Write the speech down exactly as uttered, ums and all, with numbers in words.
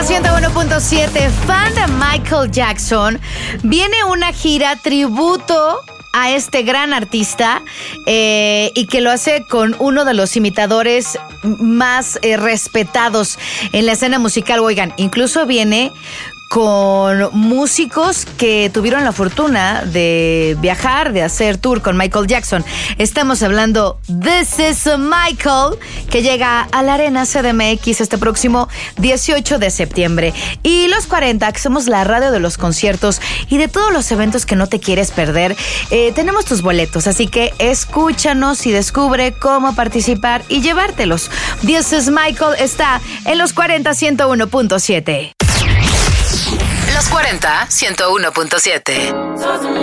ciento uno punto siete, fan de Michael Jackson, viene una gira tributo a este gran artista eh, y que lo hace con uno de los imitadores más eh, respetados en la escena musical. Oigan, incluso viene con músicos que tuvieron la fortuna de viajar, de hacer tour con Michael Jackson. Estamos hablando de This Is Michael, que llega a la Arena C D M X este próximo dieciocho de septiembre. Y Los cuarenta, que somos la radio de los conciertos y de todos los eventos que no te quieres perder, eh, tenemos tus boletos, así que escúchanos y descubre cómo participar y llevártelos. This Is Michael está en Los cuarenta, ciento uno punto siete. Los cuarenta, ciento uno punto siete.